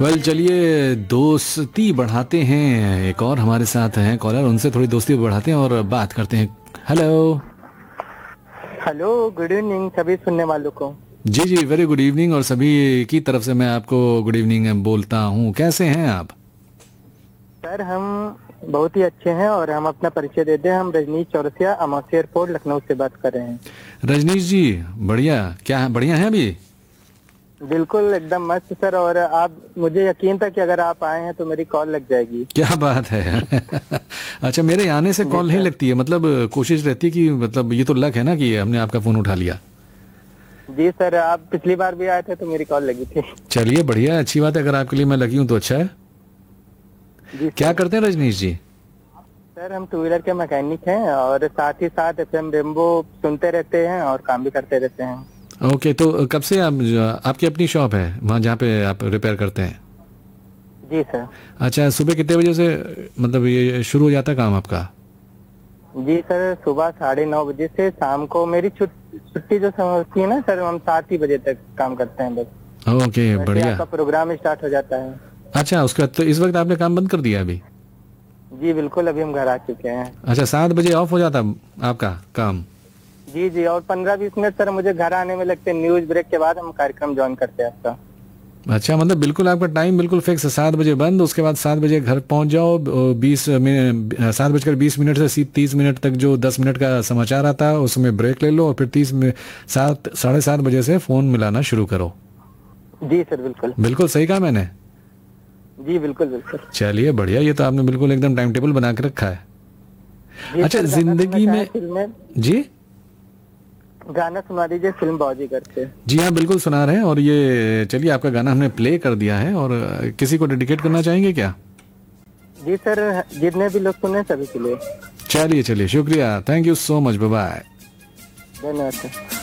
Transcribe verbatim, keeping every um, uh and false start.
Well चलिए दोस्ती बढ़ाते हैं, एक और हमारे साथ हैं कॉलर, उनसे थोड़ी दोस्ती बढ़ाते हैं और बात करते हैं। हेलो हेलो, गुड इवनिंग सभी सुनने वालों को। जी जी, वेरी गुड इवनिंग, और सभी की तरफ से मैं आपको गुड इवनिंग बोलता हूँ। कैसे हैं आप? सर हम बहुत ही अच्छे हैं और हम अपना परिचय देते हैं। हम रजनीश चौरसिया, अमावस्या एयरपोर्ट, लखनऊ से बात कर रहे हैं। रजनीश जी, बढ़िया, क्या बढ़िया हैं अभी? बिल्कुल एकदम मस्त सर। और आप, मुझे यकीन था कि अगर आप आए हैं तो मेरी कॉल लग जाएगी। क्या बात है। अच्छा, मेरे आने से कॉल नहीं लगती है? मतलब कोशिश रहती है कि, मतलब ये तो लक है ना कि हमने आपका फोन उठा लिया। जी सर, आप पिछली बार भी आए थे तो मेरी कॉल लगी थी। चलिए बढ़िया, अच्छी बात है, अगर आपके लिए मैं लगी हूँ तो अच्छा है। जी क्या करते हैं रजनीश जी? सर, हम टू व्हीलर के मैकेनिक हैं और साथ ही साथ एफएम रेनबो सुनते रहते हैं और काम भी करते रहते हैं। ओके, तो कब से आप, आपकी अपनी शॉप है वहाँ जहाँ पे आप रिपेयर करते हैं? जी सर। अच्छा, सुबह कितने बजे से मतलब ये शुरू हो जाता है काम आपका? जी सर, सुबह साढ़े नौ बजे से शाम को मेरी छुट- छुट्टी जो समय होती है ना सर, हम सात ही बजे तक काम करते हैं बस। ओके, वैसे बढ़िया। आपका प्रोग्राम स्टार्ट हो जाता है। अच्छा, उसका तो इस वक्त आपने काम बंद कर दिया अभी? जी बिल्कुल, अभी हम घर आ चुके हैं। अच्छा, सात बजे ऑफ हो जाता आपका काम? जी जी, और पंद्रह बीस मिनट सर मुझे घर आने में लगते हैं। न्यूज ब्रेक के बाद हम कार्यक्रम ज्वाइन करते हैं आपका। अच्छा, मतलब बिल्कुल आपका टाइम बिल्कुल फिक्स है, सात बजे बंद, उसके बाद सात बजे घर पहुंच जाओ। बीस मिनट, सात बजकर बीस मिनट से तीस मिनट तक जो दस मिनट का समाचार आता है उसमें ब्रेक ले लो, और फिर तीस में सात साढ़े सात बजे से फोन मिलाना शुरू करो। जी सर बिल्कुल। बिल्कुल सही कहा मैंने? जी बिल्कुल बिल्कुल। चलिए बढ़िया, ये तो आपने बिल्कुल एकदम टाइम टेबल बना के रखा है। जी अच्छा, सर, गाना जिंदगी सुनना में चाहें फिल्म में? जी गाना सुना दीजिए फिल्म बाजीगर से। जी हाँ, बिल्कुल सुना रहे हैं। और ये चलिए, आपका गाना हमने प्ले कर दिया है, और किसी को डेडिकेट करना चाहेंगे क्या? जी सर, जितने भी लोग सुने सभी के लिए। चलिए चलिए, शुक्रिया, thank you so much, bye bye. धन्यवाद सर।